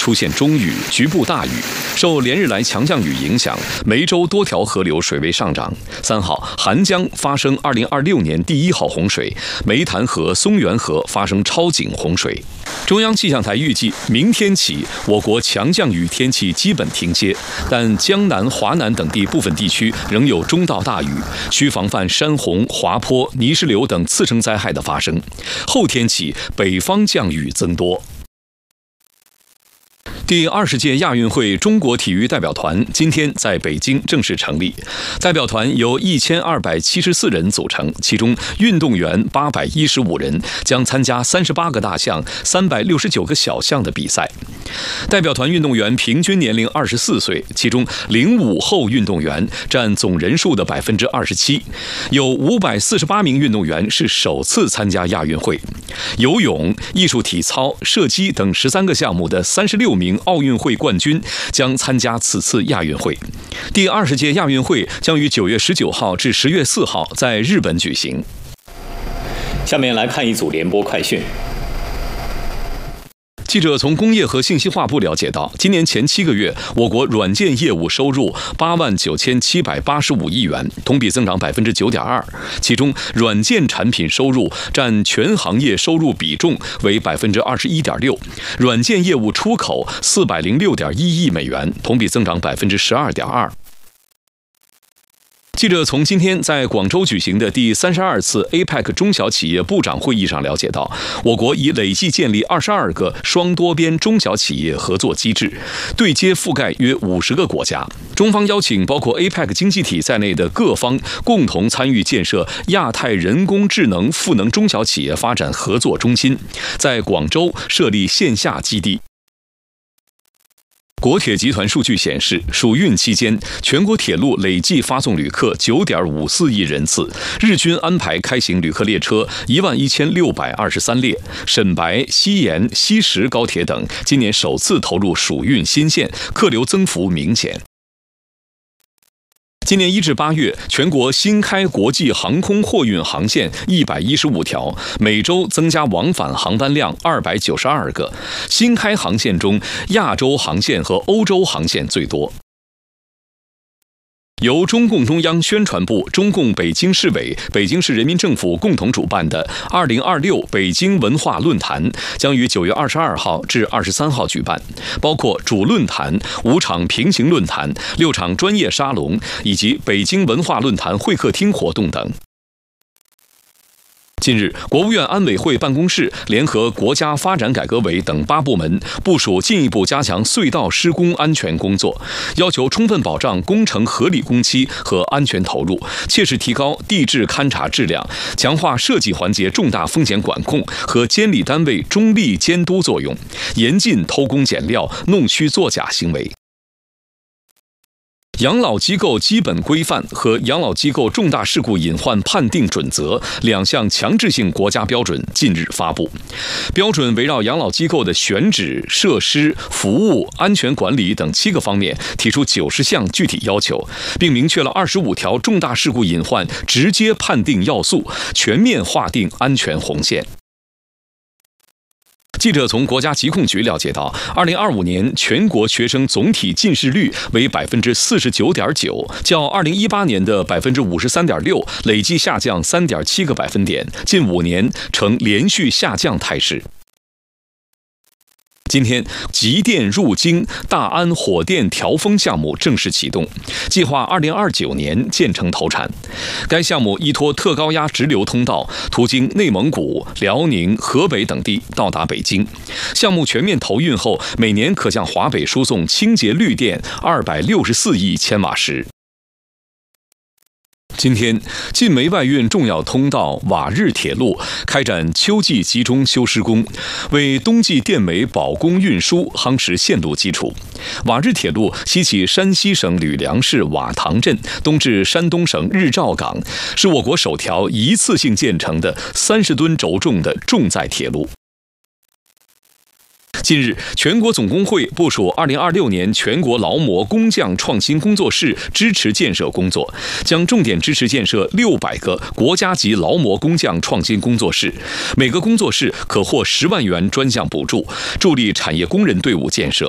出现中雨，局部大雨。受连日来强降雨影响，梅州多条河流水位上涨。3号，韩江发生2026年第1号洪水，梅潭河、松原河发生超警洪水。中央气象台预计，明天起我国强降雨天气基本停歇，但江南、华南等地部分地区仍有中到大雨，需防范山洪、滑坡、泥石流等次生灾害的发生。后天起，北方降雨增多。第20届亚运会中国体育代表团今天在北京正式成立，代表团由1274人组成，其中运动员815人，将参加38个大项、369个小项的比赛。代表团运动员平均年龄24岁，其中05后运动员占总人数的27%，有548名运动员是首次参加亚运会。游泳、艺术体操、射击等13个项目的36名奥运会冠军将参加此次亚运会。第20届亚运会将于9月19号至10月4号在日本举行。 下面来看一组联播快讯。 记者从工业和信息化部了解到，今年前7个月，我国软件业务收入89785亿元，同比增长9.2%。其中，软件产品收入占全行业收入比重为21.6%，软件业务出口406.1亿美元，同比增长12.2%。记者从今天在广州举行的第32次 APEC 中小企业部长会议上了解到，我国已累计建立22个双多边中小企业合作机制，对接覆盖约50个国家。中方邀请包括 APEC 经济体在内的各方共同参与建设亚太人工智能赋能中小企业发展合作中心，在广州设立线下基地。国铁集团数据显示，暑运期间，全国铁路累计发送旅客9.54亿人次，日均安排开行旅客列车11623列。沈白、西延、西石高铁等今年首次投入暑运新线，客流增幅明显。今年1至8月，全国新开国际航空货运航线115条，每周增加往返航班量292个。新开航线中，亚洲航线和欧洲航线最多。由中共中央宣传部、中共北京市委、北京市人民政府共同主办的2026北京文化论坛将于9月22号至23号举办，包括主论坛、5场平行论坛、6场专业沙龙以及北京文化论坛会客厅活动等。近日，国务院安委会办公室联合国家发展改革委等8部门部署进一步加强隧道施工安全工作，要求充分保障工程合理工期和安全投入，切实提高地质勘查质量，强化设计环节重大风险管控和监理单位中立监督作用，严禁偷工减料、弄虚作假行为。养老机构基本规范和养老机构重大事故隐患判定准则2项强制性国家标准近日发布。标准围绕养老机构的选址、设施、服务、安全管理等7个方面提出90项具体要求，并明确了25条重大事故隐患直接判定要素，全面划定安全红线。记者从国家疾控局了解到，2025年全国学生总体近视率为49.9%，较2018年的53.6%累计下降3.7个百分点，近5年呈连续下降态势。今天，极电入京大安火电调峰项目正式启动，计划2029年建成投产。该项目依托特高压直流通道，途经内蒙古、辽宁、河北等地到达北京。项目全面投运后，每年可向华北输送清洁绿电264亿千瓦时。今天，晋煤外运重要通道瓦日铁路开展秋季集中修施工，为冬季电煤保供运输夯实线路基础。瓦日铁路西起山西省吕梁市瓦塘镇，东至山东省日照港，是我国首条一次性建成的30吨轴重的重载铁路。近日，全国总工会部署2026年全国劳模工匠创新工作室支持建设工作，将重点支持建设600个国家级劳模工匠创新工作室，每个工作室可获10万元专项补助，助力产业工人队伍建设。